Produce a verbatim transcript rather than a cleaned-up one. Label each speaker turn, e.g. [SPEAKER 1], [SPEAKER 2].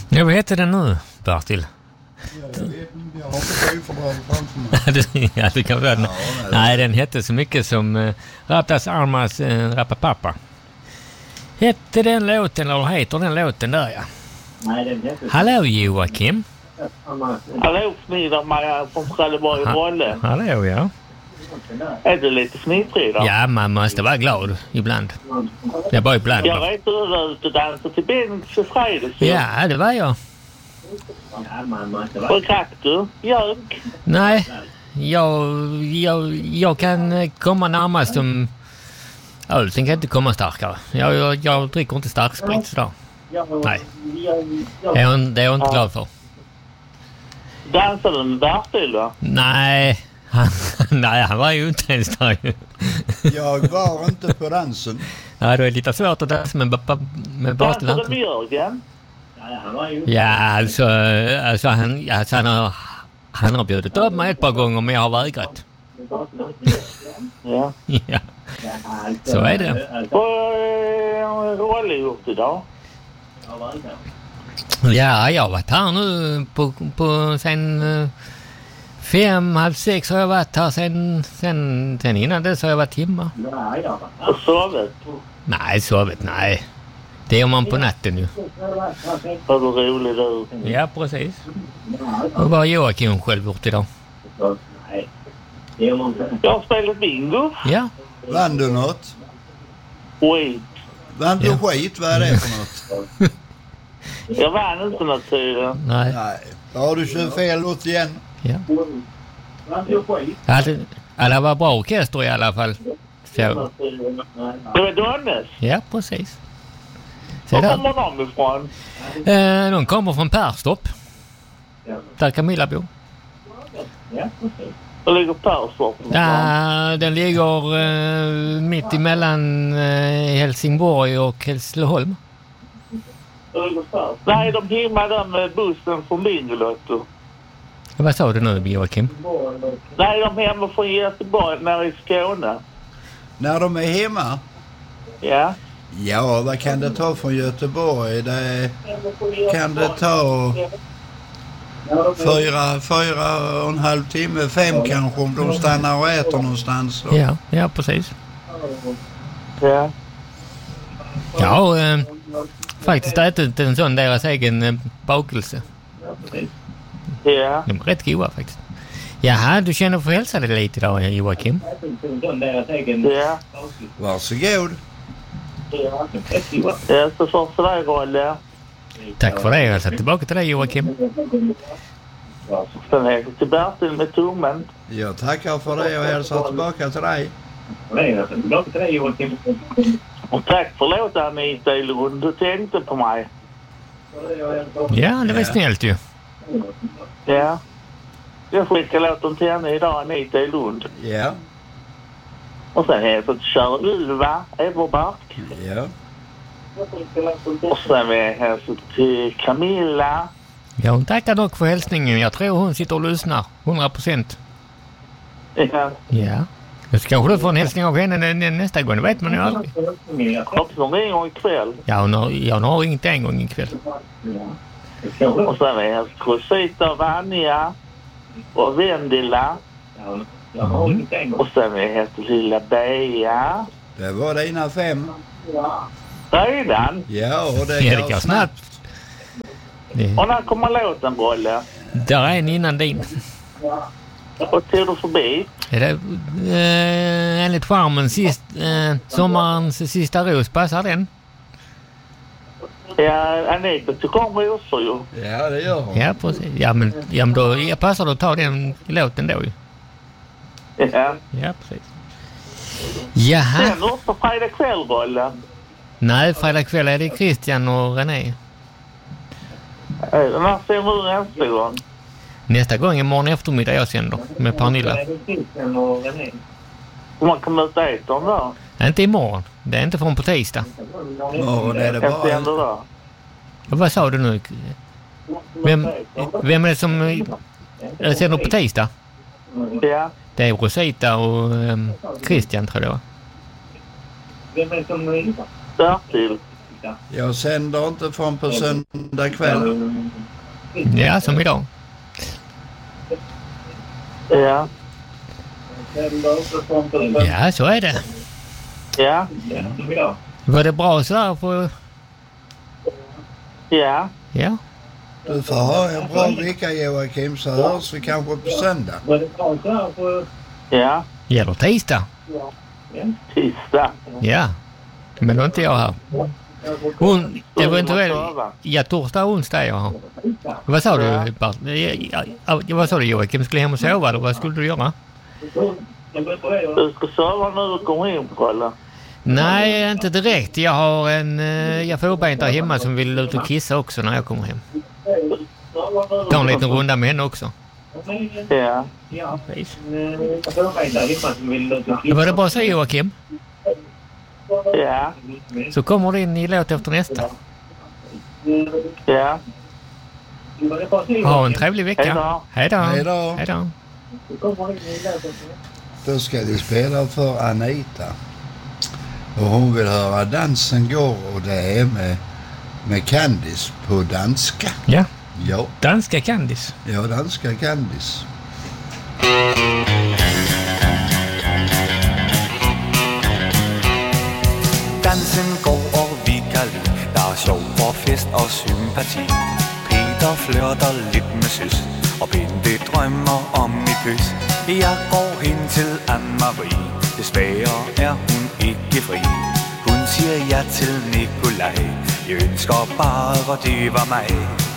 [SPEAKER 1] Ja, vad heter den nu, Bertil?
[SPEAKER 2] Ja, jag vet inte, jag har inte skivfördrag framför mig.
[SPEAKER 1] Ja, det kan vara den. Ja, nej, nej, den hette så mycket som uh, Raptas Armas uh, Rapapappa. Hette den låten, eller heter den låten där, ja?
[SPEAKER 3] Nej, den heter...
[SPEAKER 1] Hallå, Joakim.
[SPEAKER 3] Hallå, Smida Maja från Trelleborg
[SPEAKER 1] ha-
[SPEAKER 3] Rolle.
[SPEAKER 1] Hallå, ja.
[SPEAKER 3] Är du lite smittrig då?
[SPEAKER 1] Ja, man måste vara glad ibland. Det är bara ibland.
[SPEAKER 3] Jag vet hur du är ute och dansar till Bengt och Fredes.
[SPEAKER 1] Ja, det var jag.
[SPEAKER 3] Vad drack du? Mjölk?
[SPEAKER 1] Nej, jag, jag, jag kan komma närmast som öl. Sen kan jag inte komma starkare. Jag, jag, jag dricker inte stark sprit sådär. Nej, det är, det är jag inte glad för.
[SPEAKER 3] Dansade du med Bertil då?
[SPEAKER 1] Nej, han, nej, han var ju inte ens där ju.
[SPEAKER 2] Jag var inte på dansen.
[SPEAKER 1] Ja, det är lite svårt att dansa med, med Bertil.
[SPEAKER 3] Dansade du med Jörgen?
[SPEAKER 1] Ja, alltså, alltså, han, alltså han, har, han har bjudit upp mig ett par gånger, men jag har vägrat.
[SPEAKER 3] Ja.
[SPEAKER 1] Ja, så är det.
[SPEAKER 3] Vad har Rolle gjort idag?
[SPEAKER 1] Ja, jag har varit här nu på, på sen uh, fem, halv sex har jag varit här. Sen, sen, sen innan det så har jag varit hemma.
[SPEAKER 3] Och sovit?
[SPEAKER 1] Nej, sovit, nej. Det gör man på natten ju.
[SPEAKER 3] Vad var rolig du?
[SPEAKER 1] Ja, precis. Och vad har Joakim själv gjort idag?
[SPEAKER 3] Jag har spelat bingo.
[SPEAKER 1] Ja.
[SPEAKER 2] Vann du något?
[SPEAKER 3] Skit.
[SPEAKER 2] Vann du
[SPEAKER 1] Ja.
[SPEAKER 2] skit? Vad är det för något?
[SPEAKER 3] Jag vann inte något tydligen.
[SPEAKER 1] Nej.
[SPEAKER 2] Nej. Då har du kört fel åt igen.
[SPEAKER 1] Ja. Ja, det, ja, det var bra orkester i alla fall. Så,
[SPEAKER 3] Det var Donnes.
[SPEAKER 1] ja, precis. Så
[SPEAKER 3] Var
[SPEAKER 1] där.
[SPEAKER 3] kommer de ifrån?
[SPEAKER 1] Eh, de kommer från Perstorp. Där Camilla bor.
[SPEAKER 3] Var ligger Perstorp?
[SPEAKER 1] Ja, den ligger eh, mitt emellan eh, Helsingborg och Hässleholm.
[SPEAKER 3] Nej, de himmar där med bussen från Bingolotto.
[SPEAKER 1] Vad sa du nu, Joakim?
[SPEAKER 3] Nej, de hemma från Göteborg nere i Skåne.
[SPEAKER 2] När de är hemma?
[SPEAKER 3] Ja.
[SPEAKER 2] Ja, vad kan det ta från Göteborg? Det kan det ta fyra, fyra och en halv timme, fem kanske om de stannar och äter någonstans.
[SPEAKER 1] Ja, ja, precis.
[SPEAKER 3] Ja.
[SPEAKER 1] Ja, eh, faktiskt ätit en sån deras egen eh, bakelse.
[SPEAKER 3] Ja.
[SPEAKER 1] De är rätt goda faktiskt. Jaha, du känner för hälsa dig lite idag, Joakim?
[SPEAKER 3] Ja.
[SPEAKER 2] Varsågod.
[SPEAKER 3] Ja, så får för dig Rolle.
[SPEAKER 1] Tack för det. Jag satt tillbaka till dig, Joakim.
[SPEAKER 3] Sen är det till Bertil med tummen.
[SPEAKER 2] Jag tackar för det och hälsar tillbaka till dig.
[SPEAKER 3] Och tack för låten Anita i Lund. Du tänkte på mig.
[SPEAKER 1] Ja, det var
[SPEAKER 2] Ja.
[SPEAKER 1] snällt ju.
[SPEAKER 3] Ja. Jag skickar låten till henne idag, Anita i Lund.
[SPEAKER 2] Ja,
[SPEAKER 3] Och sen heter det Kör Ulva, Everbark.
[SPEAKER 2] ja.
[SPEAKER 3] Och sen är hälsat till Camilla.
[SPEAKER 1] Ja, hon tackar dock för hälsningen. Jag tror hon sitter och lyssnar. hundra procent.
[SPEAKER 3] Ja.
[SPEAKER 1] Ja. Jag ska kanske du få en hälsning av henne nä- nä- nästa gång. Det vet man ju aldrig.
[SPEAKER 3] Hoppas hon ringer ikväll.
[SPEAKER 1] Ja, hon har, ja, hon har ringt en gång ikväll.
[SPEAKER 3] Och sen är hälsat Rosita, Vanja och Vendela.
[SPEAKER 1] Mm.
[SPEAKER 3] Och sen är hälsat Lilla Bea.
[SPEAKER 2] Det var dina fem.
[SPEAKER 3] Redan.
[SPEAKER 2] Ja, och det
[SPEAKER 1] Ja, det
[SPEAKER 2] går
[SPEAKER 1] går snabbt. Det,
[SPEAKER 3] Och när kommer låten, Bolle?
[SPEAKER 1] där är en innan din.
[SPEAKER 3] Och tog du förbi?
[SPEAKER 1] Är det, eh, enligt charmen sist, eh, sommarens sista ros, passar den?
[SPEAKER 3] Ja, Anita tycker om rosor ju.
[SPEAKER 2] Ja, det gör hon.
[SPEAKER 1] Ja, precis. Ja, men, ja, men då ja, passar det att ta den låten då ju.
[SPEAKER 3] Ja.
[SPEAKER 1] Ja, precis. Jaha.
[SPEAKER 3] Sen också fredag kväll, Bolle.
[SPEAKER 1] Nej, fredag kväll är det Christian och René.
[SPEAKER 3] När ser du nästa gång?
[SPEAKER 1] Nästa gång är morgon eftermiddag jag sänder med Pernilla.
[SPEAKER 3] Och man kommer ut och äta dem då?
[SPEAKER 1] Nej, inte imorgon. Det är inte från på tisdag.
[SPEAKER 2] Morgon är det
[SPEAKER 3] Efter ändå
[SPEAKER 2] bara...
[SPEAKER 3] då?
[SPEAKER 1] Ja, vad sa du nu? Vem, vem är det som äh, sänder på tisdag?
[SPEAKER 3] Ja.
[SPEAKER 1] Det är Rosita och ähm, Christian, tror jag.
[SPEAKER 3] Bertil.
[SPEAKER 2] Jag sänder inte från på söndag kväll.
[SPEAKER 1] Ja, som idag.
[SPEAKER 3] Ja.
[SPEAKER 1] Ja, så är det.
[SPEAKER 3] Ja.
[SPEAKER 1] Var det bra så där på...
[SPEAKER 3] Ja.
[SPEAKER 1] Ja.
[SPEAKER 2] Du får ha en bra vecka, Joakim, så hörs vi kanske på söndag.
[SPEAKER 3] Ja.
[SPEAKER 1] Gäller tisdag?
[SPEAKER 3] Tisdag.
[SPEAKER 1] Ja. Men då är inte jag här. Hon, eventuellt... Ja, torsdag och onsdag är jag här. Vad sa du, Bart? Ja, ja, vad sa du, Joakim? Skulle hem och sova eller vad skulle du göra?
[SPEAKER 3] Du ska sova nu och komma in på, eller?
[SPEAKER 1] Nej, inte direkt. Jag har en... Jag får bänta hemma som vill ut och kissa också när jag kommer hem. Ta en liten runda med henne också.
[SPEAKER 3] Ja.
[SPEAKER 1] Var det bra att säga, Joakim?
[SPEAKER 3] Ja.
[SPEAKER 1] Så kommer du in i låt efter nästa.
[SPEAKER 3] Ja.
[SPEAKER 1] Ha en trevlig vecka. Hej då.
[SPEAKER 2] Hej då.
[SPEAKER 1] Hej då.
[SPEAKER 2] Då ska vi spela för Anita. Och hon vill höra Dansen går, och det är med, med Candice på danska.
[SPEAKER 1] Ja.
[SPEAKER 2] Ja.
[SPEAKER 1] Danska Candice.
[SPEAKER 2] Ja, danska Candice.
[SPEAKER 4] Dansen går, og vi kan lide. Der er sjov og fest og sympati. Peter flirter lidt med søs, og Bente drømmer om et kys. Jeg går hen til Anne-Marie. Desværre er hun ikke fri. Hun siger ja til Nikolaj. Jeg ønsker bare, hvor det var mig.